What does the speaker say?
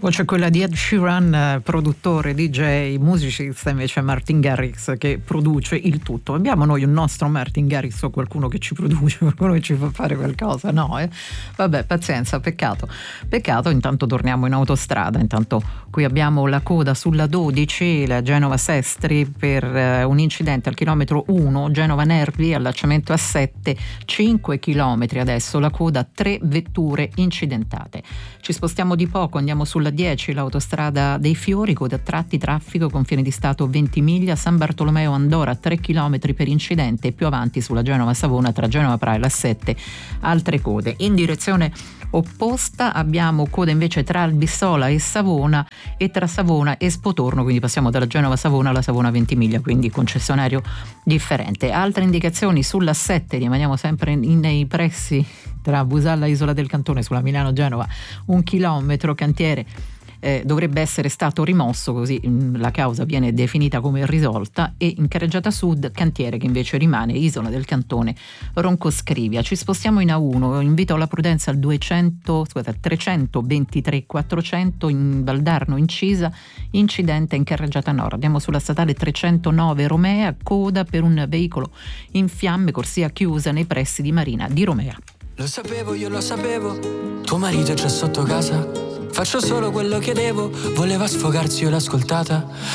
Voce quella di Ed Sheeran, produttore, DJ, musicista, invece Martin Garrix che produce il tutto. Abbiamo noi un nostro Martin Garrix o qualcuno che ci produce, qualcuno che ci fa fare qualcosa? No, Vabbè, pazienza, peccato. Intanto torniamo in autostrada, intanto qui abbiamo la coda sulla 12, la Genova-Sestri per un incidente al chilometro 1, Genova-Nervi, allacciamento a 7, 5 chilometri adesso, la coda, 3 vetture incidentate. Ci spostiamo di poco, andiamo sulla 10, l'autostrada dei Fiori, coda a tratti, traffico, confine di Stato Ventimiglia, San Bartolomeo Andora 3 km per incidente, e più avanti sulla Genova-Savona tra Genova Praia a 7 altre code. In direzione opposta abbiamo coda invece tra Albissola e Savona e tra Savona e Spotorno, quindi passiamo dalla Genova-Savona alla Savona-Ventimiglia, quindi concessionario differente. Altre indicazioni sulla 7, rimaniamo sempre nei pressi tra Busalla e Isola del Cantone sulla Milano-Genova, 1 chilometro, cantiere dovrebbe essere stato rimosso, così la causa viene definita come risolta, e in carreggiata sud cantiere che invece rimane Isola del Cantone Roncoscrivia. Ci spostiamo in A1, invito alla prudenza al 323 400 in Valdarno Incisa, incidente in carreggiata nord. Andiamo sulla statale 309 Romea, coda per un veicolo in fiamme, corsia chiusa nei pressi di Marina di Romea. Lo sapevo, io lo sapevo, tuo marito è già sotto casa. Faccio solo quello che devo, voleva sfogarsi, io l'ho ascoltata.